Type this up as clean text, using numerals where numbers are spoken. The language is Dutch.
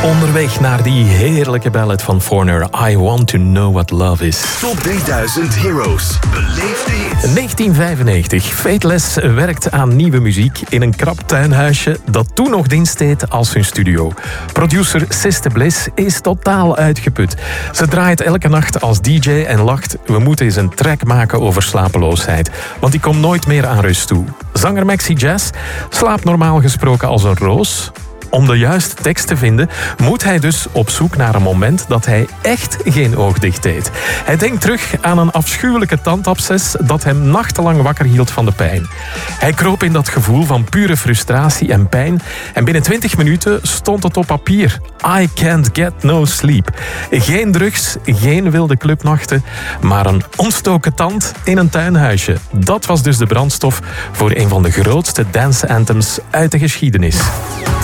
Onderweg naar die heerlijke ballad van Foreigner, I Want to Know What Love Is. Top 3000 Heroes. Beleefde hits. 1995. Fateless werkt aan nieuwe muziek in een krap tuinhuisje dat toen nog dienst deed als hun studio. Producer Siste Bliss is totaal uitgeput. Ze draait elke nacht als DJ en lacht: we moeten eens een track maken over slapeloosheid, want die komt nooit meer aan rust toe. Zanger Maxi Jazz slaapt normaal gesproken als een roos. Om de juiste tekst te vinden, moet hij dus op zoek naar een moment dat hij echt geen oog dicht deed. Hij denkt terug aan een afschuwelijke tandabsces dat hem nachtenlang wakker hield van de pijn. Hij kroop in dat gevoel van pure frustratie en pijn en binnen 20 minuten stond het op papier. I can't get no sleep. Geen drugs, geen wilde clubnachten, maar een ontstoken tand in een tuinhuisje. Dat was dus de brandstof voor een van de grootste dance anthems uit de geschiedenis.